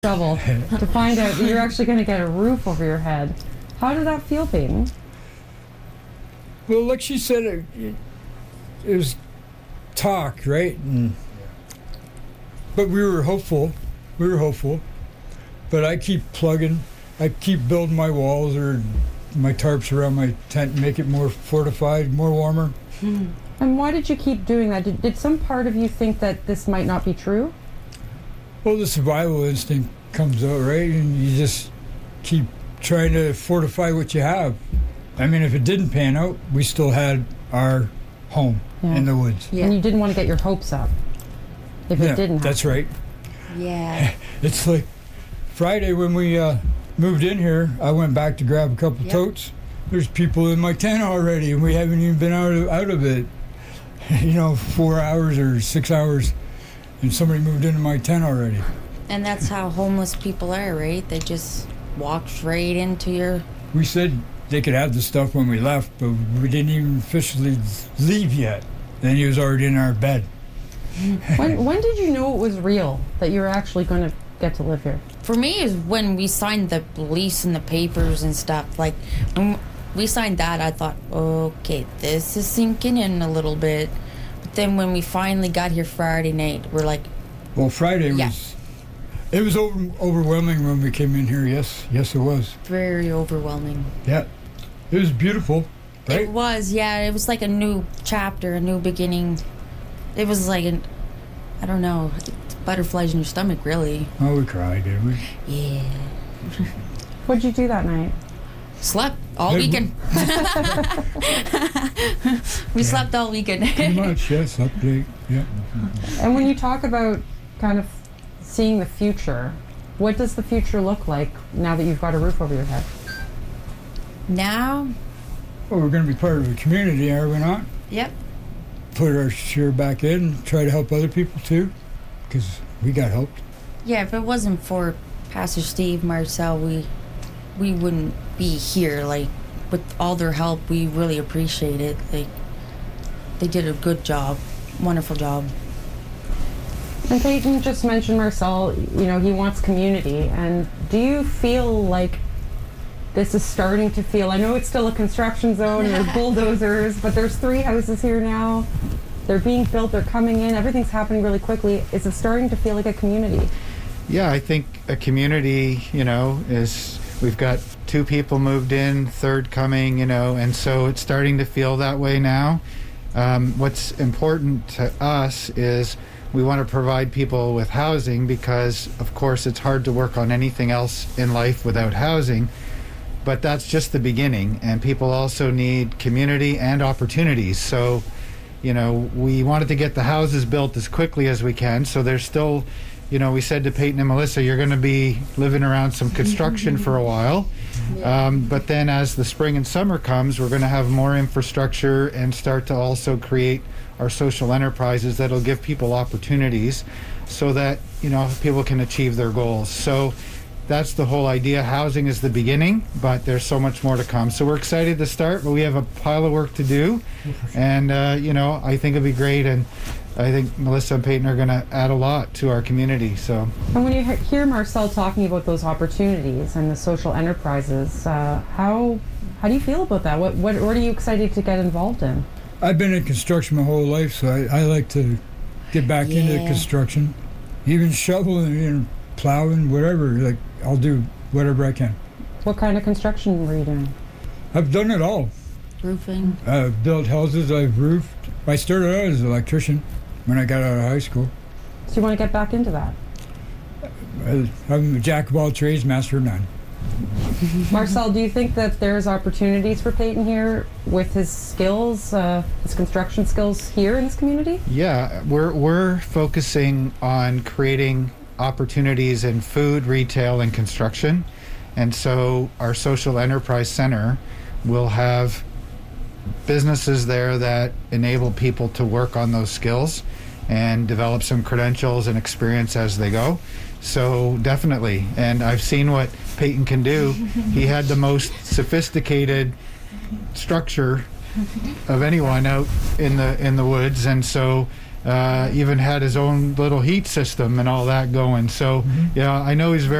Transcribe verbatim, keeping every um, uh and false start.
shovel to find out that you're actually going to get a roof over your head. How did that feel, Peyton? Well, like she said, it, it, it was talk, right? And, but we were hopeful. We were hopeful. But I keep plugging. I keep building my walls or my tarps around my tent and make it more fortified, more warmer. Hmm. And why did you keep doing that? Did, did some part of you think that this might not be true? Well, the survival instinct comes out, right? And you just keep trying to fortify what you have. I mean, if it didn't pan out, we still had our home yeah. in the woods. Yeah. And you didn't want to get your hopes up if yeah, it didn't happen. That's right. Yeah. It's like Friday when we uh, moved in here, I went back to grab a couple yep. totes. There's people in my tent already, and we haven't even been out of, out of it, you know, four hours or six hours. And somebody moved into my tent already. And that's how homeless people are, right? They just walked right into your... We said they could have the stuff when we left, but we didn't even officially leave yet. Then he was already in our bed. when, when did you know it was real, that you were actually going to get to live here? For me, is when we signed the lease and the papers and stuff. Like, when we signed that, I thought, okay, this is sinking in a little bit. Then when we finally got here Friday night, we're like... Well, Friday yeah. was... It was over, overwhelming when we came in here, yes. Yes, it was. Very overwhelming. Yeah. It was beautiful, right? It was, yeah. It was like a new chapter, a new beginning. It was like an... I don't know. Butterflies in your stomach, really. Oh, we cried, did we? Yeah. What'd you do that night? Slept all weekend. we yeah. slept all weekend. Pretty much, yes, slept late, yeah. And when you talk about kind of seeing the future, what does the future look like now that you've got a roof over your head? Now? Well, we're going to be part of the community, are we not? Yep. Put our share back in, try to help other people too, because we got helped. Yeah, if it wasn't for Pastor Steve, Marcel, we we wouldn't be here. Like, with all their help, we really appreciate it. Like, they did a good job, wonderful job. And Peyton just mentioned Marcel, you know, he wants community. And do you feel like this is starting to feel, I know it's still a construction zone and there's bulldozers, but there's three houses here now. They're being built, they're coming in, everything's happening really quickly. Is it starting to feel like a community? Yeah, I think a community, you know, is, we've got two people moved in, third coming, you know, and so it's starting to feel that way now. Um, what's important to us is we want to provide people with housing because, of course, it's hard to work on anything else in life without housing. But that's just the beginning, and people also need community and opportunities. So, you know, we wanted to get the houses built as quickly as we can, so there's still, you know, we said to Peyton and Melissa, you're going to be living around some construction for a while. Yeah. Um, but then as the spring and summer comes, we're going to have more infrastructure and start to also create our social enterprises that'll give people opportunities so that, you know, people can achieve their goals. So that's the whole idea. Housing is the beginning, but there's so much more to come. So we're excited to start, but we have a pile of work to do. And, uh, you know, I think it'll be great. And I think Melissa and Peyton are going to add a lot to our community. So. And when you hear Marcel talking about those opportunities and the social enterprises, uh, how how do you feel about that? What, what what are you excited to get involved in? I've been in construction my whole life, so I, I like to get back yeah. into construction, even shoveling, you know, plowing, whatever. Like, I'll do whatever I can. What kind of construction were you doing? I've done it all. Roofing. I've built houses. I've roofed. I started out as an electrician when I got out of high school. So you want to get back into that? I'm a jack of all trades, master of none. Marcel, do you think that there's opportunities for Peyton here with his skills, uh, his construction skills here in this community? Yeah, we're we're focusing on creating opportunities in food, retail, and construction. And so our social enterprise center will have businesses there that enable people to work on those skills and develop some credentials and experience as they go. So definitely, and I've seen what Peyton can do. He had the most sophisticated structure of anyone out in the in the woods, and so Uh, even had his own little heat system and all that going. So, yeah, I know he's very